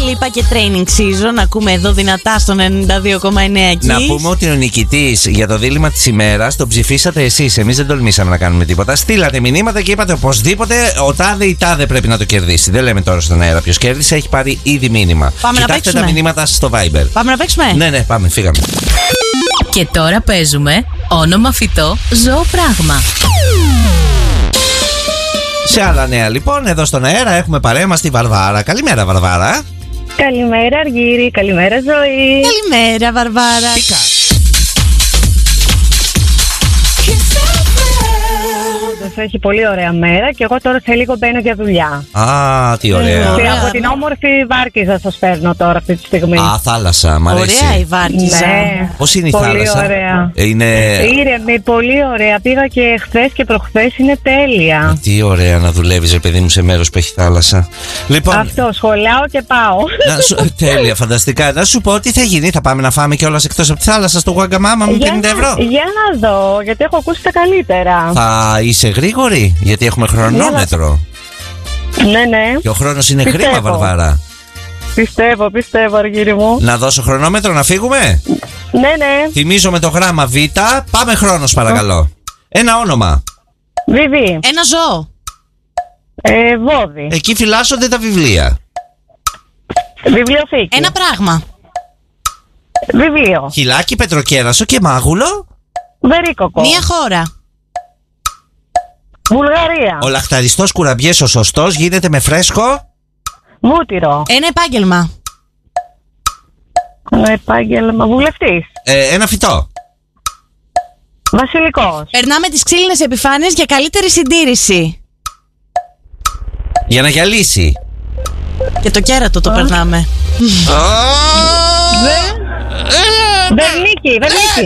πάλι είπα και training season. Ακούμε εδώ δυνατά στον 92,9 εκεί. Να πούμε ότι ο νικητής για το δίλημμα της ημέρας τον ψηφίσατε εσείς. Εμείς δεν τολμήσαμε να κάνουμε τίποτα. Στείλατε μηνύματα και είπατε οπωσδήποτε ο τάδε ή τάδε πρέπει να το κερδίσει. Δεν λέμε τώρα στον αέρα ποιος κέρδισε, έχει πάρει ήδη μήνυμα. Πάμε. Κοιτάξτε τα μηνύματα στο Viber. Πάμε να παίξουμε. Ναι, πάμε, φύγαμε. Και τώρα παίζουμε όνομα φυτό, ζώο πράγμα. Σε άλλα νέα λοιπόν, εδώ στον αέρα έχουμε παρέα μας τη Βαρβάρα. Καλημέρα Βαρβάρα. Καλημέρα Αργύρη, καλημέρα Ζωή. Καλημέρα Βαρβάρα. Τι κάνεις? Έχει πολύ ωραία μέρα και εγώ τώρα σε λίγο μπαίνω για δουλειά. Α, τι ωραία. Από την όμορφη Βάρκηζα σας παίρνω τώρα αυτή τη στιγμή. Α, θάλασσα, μ' αρέσει. Ωραία η Βάρκηζα. Ναι. Πώς είναι η πολύ θάλασσα? Ωραία. Ήρεμη, πολύ ωραία. Πήγα και χθες και προχθές, είναι τέλεια. Τι ωραία να δουλεύεις, ρε παιδί μου, σε μέρος που έχει θάλασσα. Λοιπόν, Αυτό, σχολάω και πάω. τέλεια, φανταστικά. Να σου πω τι θα γίνει, θα πάμε να φάμε κιόλας εκτός από τη θάλασσα στο Γουαγκαμάμα με 50 ευρώ. Για να δω, γιατί έχω ακούσει τα καλύτερα. Θα είσαι γρήγορη, γιατί έχουμε χρονόμετρο. Ναι. Και ο χρόνος είναι Πιστεύω. χρήμα, Βαρβάρα. Πιστεύω, Αργύρη μου. Να δώσω χρονόμετρο να φύγουμε. Ναι. Θυμίζω με το γράμμα Β. Πάμε χρόνος, παρακαλώ. Ένα όνομα. Βιβί. Ένα ζώο. Βόδι. Εκεί φυλάσσονται τα βιβλία. Βιβλιοθήκη. Ένα πράγμα. Βιβλίο. Χιλάκι, πετροκέρασο και μάγουλο. Βερίκοκο. Μία χώρα. Βουλγαρία. Ο λαχταριστός κουραμπιές ο σωστός γίνεται με φρέσκο. Βούτυρο. Ένα επάγγελμα. Επάγγελμα. Βουλευτής. Ένα φυτό. Βασιλικός. Περνάμε τις ξύλινες επιφάνειες για καλύτερη συντήρηση. Για να γυαλίσει. Και το κέρατο το περνάμε. Βερνίκη.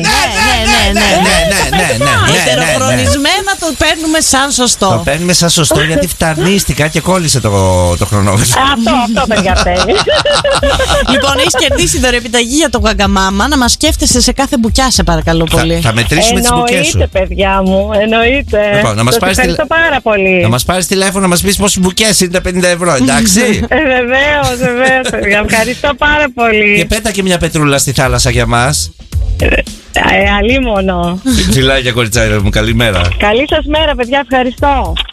Ναι. Ετεροχρονισμένα το παίρνουμε σαν Το σωστό. παίρνουμε σαν σωστό γιατί φταρνίστηκα και κόλλησε το χρονόμετρο. Αυτό παιδιά φταίει. Λοιπόν, έχεις κερδίσει δωρεοπιταγή για το Γουαγκαμάμα. Να μας σκέφτεσαι σε κάθε μπουκιά, σε παρακαλώ πολύ. Θα μετρήσουμε τις μπουκές σου. Εννοείται, παιδιά μου, εννοείται. Λοιπόν, να μας πάρεις ευχαριστώ πάρα πολύ. Να μας πάρεις τηλέφωνο να μας πεις πόσες μπουκές είναι τα 50 ευρώ, εντάξει? Βεβαίως, παιδιά. Ευχαριστώ πάρα πολύ. Και πέτα και μια πετρούλα στη θάλασσα για μας. Αλίμονο. Φιλάκια κοριτσάρι μου, καλημέρα. Καλή σας μέρα, παιδιά. Ευχαριστώ.